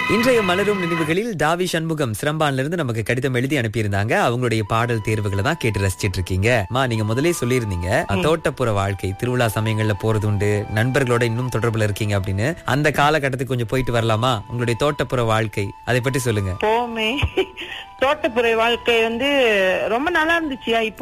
இன்றைய மலரும் நினைவுகளில் டாவி சண்முகம் சிரம்பான்ல இருந்து நமக்கு கடிதம் எழுதி அனுப்பியிருந்தாங்க. அவங்களுடைய பாடல் தேர்வுகளை தான் கேட்டு ரசிச்சிட்டு இருக்கீங்க. நீங்க முதலே சொல்லியிருந்தீங்க தோட்டப்புற வாழ்க்கை திருவிழா சமயங்கள்ல போறது உண்டு, நண்பர்களோட இன்னும் தொடர்புல இருக்கீங்க அப்படின்னு. அந்த காலகட்டத்துக்கு கொஞ்சம் போயிட்டு வரலாமா? உங்களுடைய தோட்டப்புற வாழ்க்கை அதை பற்றி சொல்லுங்க. போமே தோட்டப்புற வாழ்க்கை ரொம்ப நல்லா இருந்துச்சியா. இப்போ